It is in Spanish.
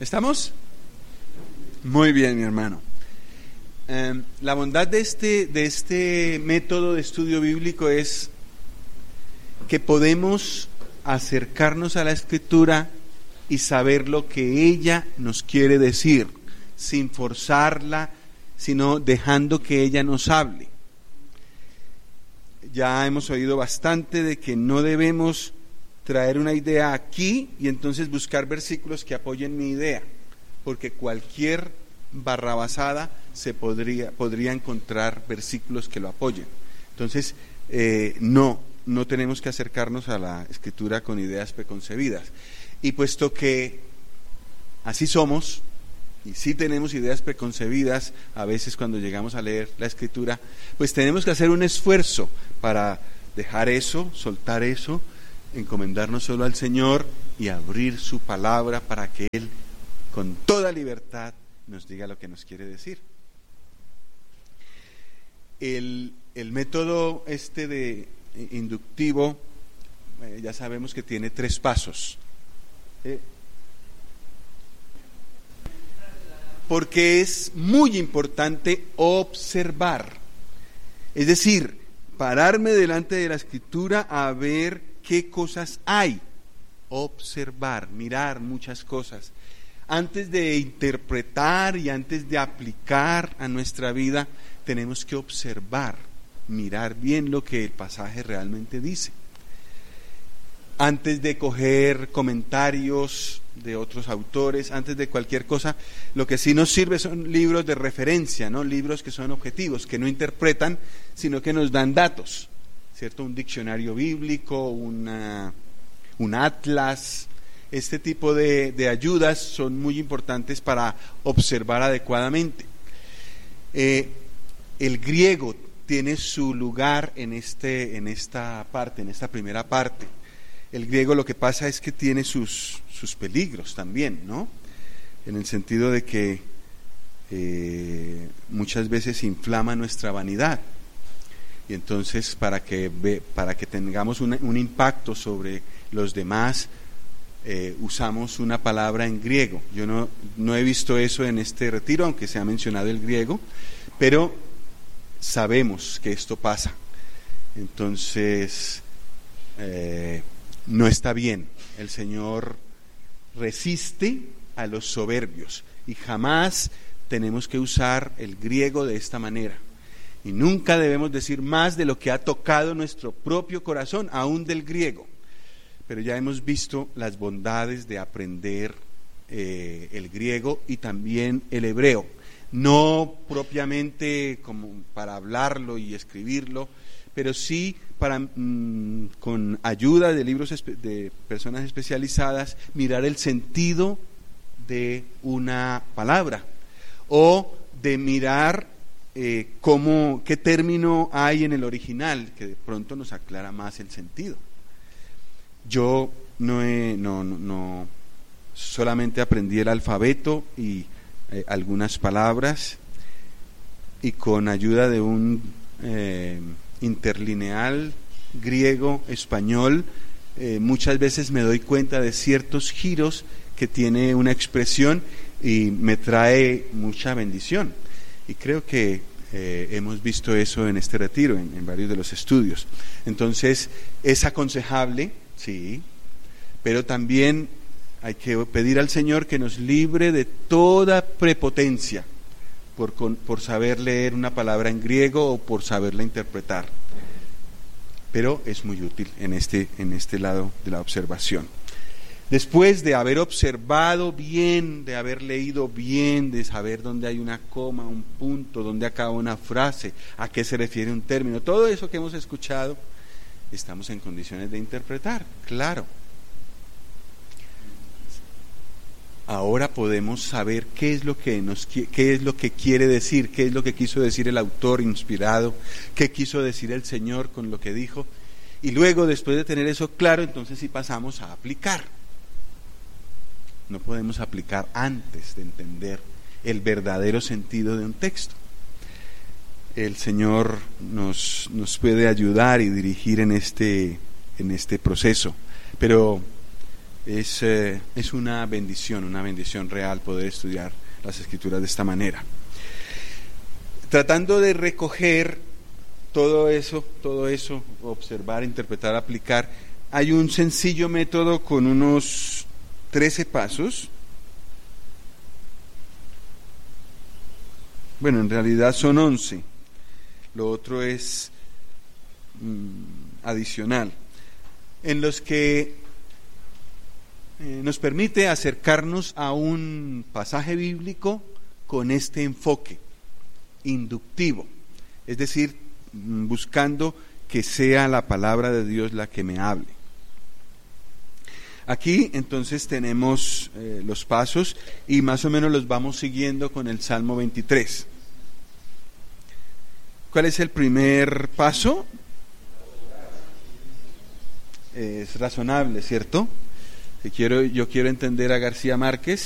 ¿Estamos? Muy bien, mi hermano. La bondad de este método de estudio bíblico es que podemos acercarnos a la Escritura y saber lo que ella nos quiere decir, sin forzarla, sino dejando que ella nos hable. Ya hemos oído bastante de que no debemos traer una idea aquí y entonces buscar versículos que apoyen mi idea, porque cualquier barrabasada se podría encontrar versículos que lo apoyen. Entonces, no tenemos que acercarnos a la Escritura con ideas preconcebidas. Y puesto que así somos, y sí tenemos ideas preconcebidas a veces cuando llegamos a leer la Escritura, pues tenemos que hacer un esfuerzo para dejar eso, soltar eso, encomendarnos solo al Señor y abrir su palabra para que Él con toda libertad nos diga lo que nos quiere decir. El método de inductivo, ya sabemos que tiene 3 pasos. Porque es muy importante observar, es decir, pararme delante de la Escritura a ver qué cosas hay, observar, mirar muchas cosas. Antes de interpretar y antes de aplicar a nuestra vida, tenemos que observar, mirar bien lo que el pasaje realmente dice. Antes de coger comentarios de otros autores, antes de cualquier cosa, lo que sí nos sirve son libros de referencia, ¿no? Libros que son objetivos, que no interpretan, sino que nos dan datos, ¿cierto? Un diccionario bíblico, un atlas. Este tipo de ayudas son muy importantes para observar adecuadamente. El griego tiene su lugar en esta primera parte. El griego, lo que pasa es que tiene sus peligros también, ¿no? En el sentido de que muchas veces inflama nuestra vanidad. Y entonces para que tengamos un impacto sobre los demás, usamos una palabra en griego. Yo no he visto eso en este retiro, aunque se ha mencionado el griego, pero sabemos que esto pasa. Entonces, no está bien. El Señor resiste a los soberbios y jamás tenemos que usar el griego de esta manera. Y nunca debemos decir más de lo que ha tocado nuestro propio corazón, aún del griego. Pero ya hemos visto las bondades de aprender el griego y también el hebreo. No propiamente como para hablarlo y escribirlo, pero sí con ayuda de libros de personas especializadas, mirar el sentido de una palabra o de mirar qué término hay en el original, que de pronto nos aclara más el sentido. Yo no solamente aprendí el alfabeto y algunas palabras, y con ayuda de un interlineal griego-español, muchas veces me doy cuenta de ciertos giros que tiene una expresión y me trae mucha bendición. Y creo que hemos visto eso en este retiro, en varios de los estudios. Entonces, es aconsejable, sí, pero también hay que pedir al Señor que nos libre de toda prepotencia por saber leer una palabra en griego o por saberla interpretar. Pero es muy útil en este lado de la observación. Después de haber observado bien, de haber leído bien, de saber dónde hay una coma, un punto, dónde acaba una frase, a qué se refiere un término, todo eso que hemos escuchado, estamos en condiciones de interpretar, claro. Ahora podemos saber qué es lo que quiere decir, qué es lo que quiso decir el autor inspirado, qué quiso decir el Señor con lo que dijo, y luego, después de tener eso claro, entonces sí pasamos a aplicar. No podemos aplicar antes de entender el verdadero sentido de un texto. El Señor nos puede ayudar y dirigir en este proceso, pero Es una bendición real poder estudiar las Escrituras de esta manera. Tratando de recoger todo eso, observar, interpretar, aplicar, hay un sencillo método con unos 13 pasos. Bueno, en realidad son 11. Lo otro es adicional, en los que nos permite acercarnos a un pasaje bíblico con este enfoque inductivo, es decir, buscando que sea la palabra de Dios la que me hable. Aquí entonces tenemos los pasos y más o menos los vamos siguiendo con el Salmo 23. ¿Cuál es el primer paso? Es razonable, ¿cierto? Yo quiero entender a García Márquez